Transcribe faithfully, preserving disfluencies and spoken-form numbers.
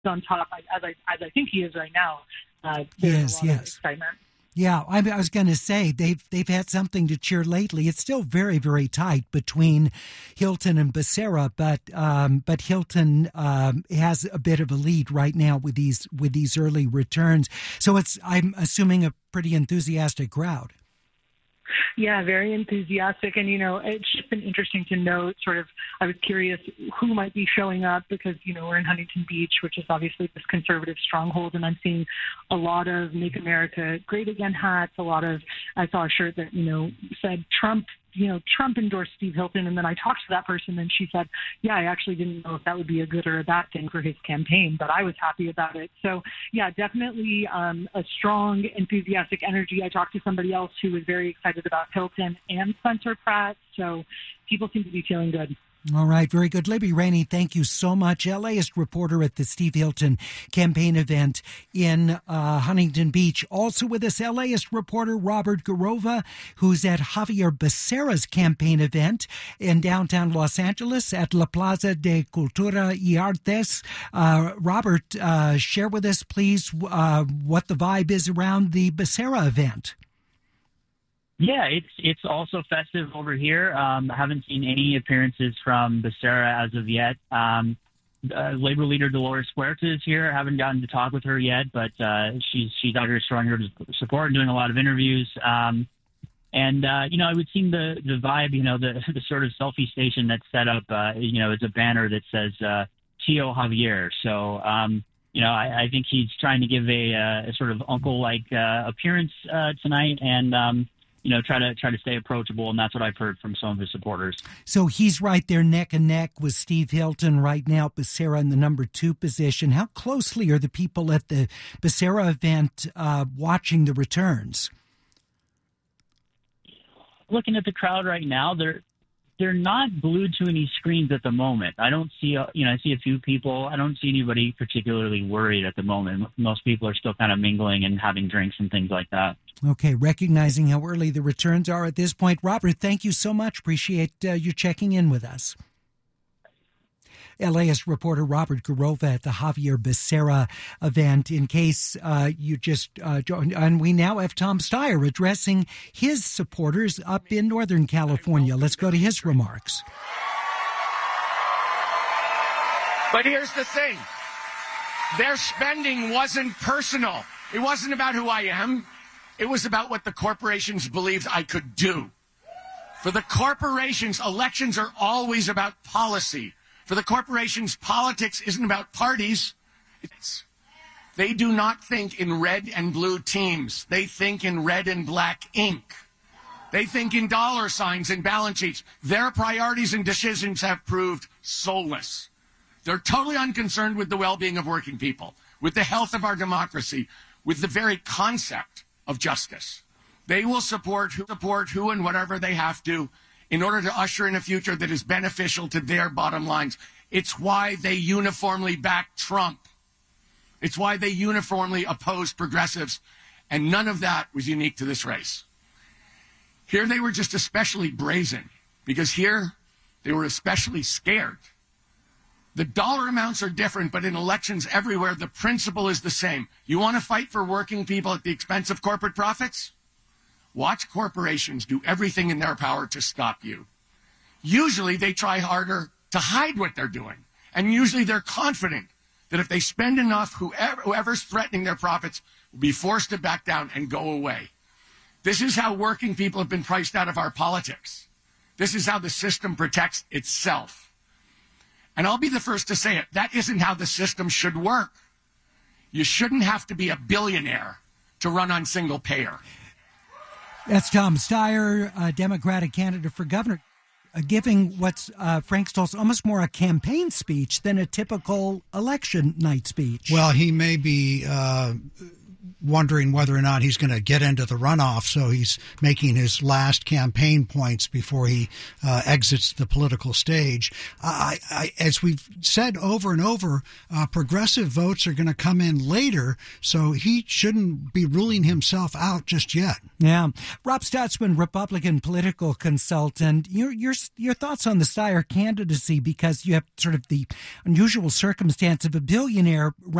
on top, as I as I think he is right now. Uh, yes, yes. Excitement. Yeah, I, I was going to say they've they've had something to cheer lately. It's still very very tight between Hilton and Becerra, but um, but Hilton um, has a bit of a lead right now with these with these early returns. So it's I'm assuming a pretty enthusiastic crowd. Yeah, very enthusiastic. And, you know, it's just been interesting to note sort of, I was curious who might be showing up because, you know, we're in Huntington Beach, which is obviously this conservative stronghold. And I'm seeing a lot of Make America Great Again hats, a lot of, I saw a shirt that, you know, said Trump, you know, Trump endorsed Steve Hilton. And then I talked to that person and she said, yeah, I actually didn't know if that would be a good or a bad thing for his campaign, but I was happy about it. So, yeah, definitely um, a strong, enthusiastic energy. I talked to somebody else who was very excited about Hilton and Spencer Pratt. So people seem to be feeling good. All right, very good. Libby Rainey, thank you so much. LAist reporter at the Steve Hilton campaign event in uh, Huntington Beach. Also with us, LAist reporter Robert Garova, who's at Javier Becerra's campaign event in downtown Los Angeles at La Plaza de Cultura y Artes. Uh, Robert, uh, share with us, please, uh, what the vibe is around the Becerra event. Yeah, it's it's also festive over here. Um, I haven't seen any appearances from Becerra as of yet. Um, uh, Labor leader Dolores Huerta is here. I haven't gotten to talk with her yet, but uh, she's she's out here showing her support and doing a lot of interviews. Um, and uh, you know, it would seem the the vibe, you know, the the sort of selfie station that's set up, uh, you know, is a banner that says uh, Tio Javier. So. Um, You know, I, I think he's trying to give a, uh, a sort of uncle-like uh, appearance uh, tonight, and um, you know, try to try to stay approachable, and that's what I've heard from some of his supporters. So he's right there neck and neck with Steve Hilton right now, Becerra in the number two position. How closely are the people at the Becerra event uh, watching the returns? Looking at the crowd right now, they're they're not glued to any screens at the moment. I don't see, a, you know, I see a few people. I don't see anybody particularly worried at the moment. Most people are still kind of mingling and having drinks and things like that. Okay, recognizing how early the returns are at this point. Robert, thank you so much. Appreciate uh, you checking in with us. LAist reporter Robert Garova at the Javier Becerra event. In case uh, you just uh, joined, and we now have Tom Steyer addressing his supporters up in Northern California. Let's go to his remarks. But here's the thing. Their spending wasn't personal. It wasn't about who I am. It was about what the corporations believed I could do. For the corporations, elections are always about policy. For the corporations, politics isn't about parties. It's, they do not think in red and blue teams. They think in red and black ink. They think in dollar signs and balance sheets. Their priorities and decisions have proved soulless. They're totally unconcerned with the well-being of working people, with the health of our democracy, with the very concept of justice. They will support who, support who and whatever they have to in order to usher in a future that is beneficial to their bottom lines. It's why they uniformly back Trump. It's why they uniformly oppose progressives, and none of that was unique to this race. Here they were just especially brazen, because here they were especially scared. The dollar amounts are different, but in elections everywhere, the principle is the same. You want to fight for working people at the expense of corporate profits? Watch corporations do everything in their power to stop you. Usually they try harder to hide what they're doing. And usually they're confident that if they spend enough, whoever, whoever's threatening their profits will be forced to back down and go away. This is how working people have been priced out of our politics. This is how the system protects itself. And I'll be the first to say it. That isn't how the system should work. You shouldn't have to be a billionaire to run on single payer. That's Tom Steyer, a Democratic candidate for governor, uh, giving what's uh, Frank Stoltz almost more a campaign speech than a typical election night speech. Well, he may be uh, wondering whether or not he's going to get into the runoff, so he's making his last campaign points before he uh, exits the political stage. I, I, as we've said over and over, uh, progressive votes are going to come in later, so he shouldn't be ruling himself out just yet. Yeah. Rob Stutzman, Republican political consultant, your your your thoughts on the Steyer candidacy, because you have sort of the unusual circumstance of a billionaire